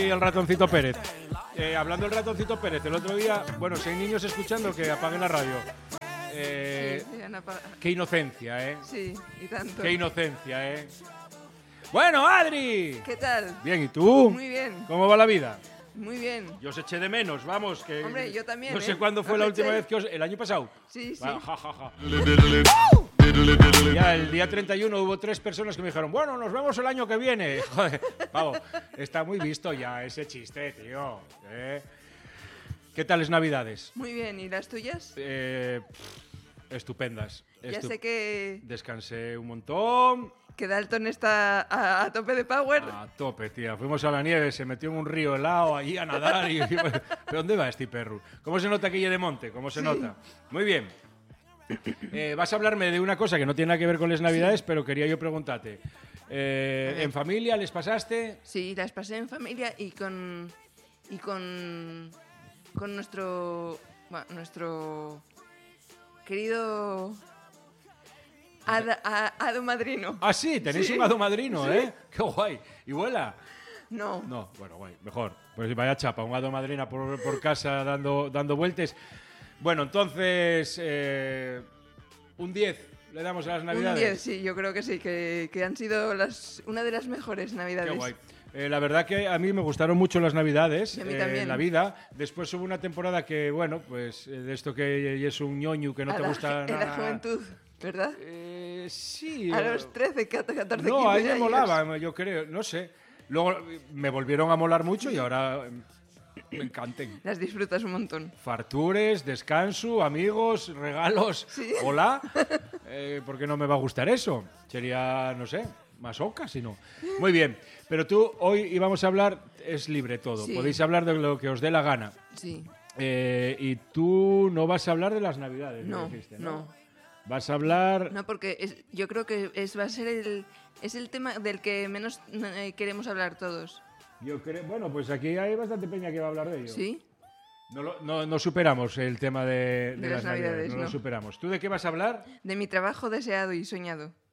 El ratoncito Pérez. Hablando del ratoncito Pérez, el otro día, bueno, si hay niños escuchando, que apaguen la radio. Qué inocencia, ¿eh? Sí, y tanto. Qué inocencia, ¿eh? Bueno, Adri. ¿Qué tal? Bien, ¿y tú? Muy bien. ¿Cómo va la vida? Muy bien. Yo os eché de menos, vamos, que... Hombre, yo también, No sé cuándo fue la última vez que os... ¿El año pasado? Sí, sí. Ja, ja, ja. Ya, el día 31 hubo 3 personas que me dijeron, bueno, nos vemos el año que viene. Joder, vamos, está muy visto ya ese chiste, tío. ¿Qué tal es Navidades? Muy bien, ¿y las tuyas? Estupendas. Ya sé que Descansé un montón. Que Dalton está a tope de power. A tope, tía. Fuimos a la nieve, se metió en un río helado allí a nadar. ¿Pero dónde va este perro? ¿Cómo se nota aquello de monte? ¿Cómo se nota? Muy bien. Vas a hablarme de una cosa que no tiene nada que ver con las Navidades, pero quería yo preguntarte. ¿En familia les pasaste? Sí, las pasé en familia y con nuestro querido hado madrino. Ah, sí, tenéis un hado madrino, sí. ¿eh? Qué guay. ¿Y vuela? No. No, bueno, guay, mejor. Pues vaya chapa, un hado madrina por casa dando vueltas. Bueno, entonces, un 10 le damos a las Navidades. Un 10, sí, yo creo que sí, que han sido una de las mejores Navidades. Qué guay. La verdad que a mí me gustaron mucho las Navidades y a mí también. En la vida. Después hubo una temporada que, bueno, pues de esto que es un ñoño que no te gusta nada. En la juventud, ¿verdad? Sí. A los 13, 14, 15 No, a mí me años. molaba, yo creo, no sé. Luego me volvieron a molar mucho y ahora me encantan. Las disfrutas un montón. Fartures, descanso, amigos, regalos. ¿Sí? Hola. ¿Por qué no me va a gustar eso? Sería, no sé, masoca, si no. Muy bien. Pero tú, hoy íbamos a hablar, es libre todo. Sí. Podéis hablar de lo que os dé la gana. Sí. Y tú no vas a hablar de las Navidades, No, dijiste, no. Vas a hablar... No, porque yo creo que va a ser el tema del que menos queremos hablar todos. Yo creo, bueno, pues aquí hay bastante peña que va a hablar de ello. ¿Sí? No superamos el tema de las Navidades, no no lo superamos. ¿Tú de qué vas a hablar? De mi trabajo deseado y soñado.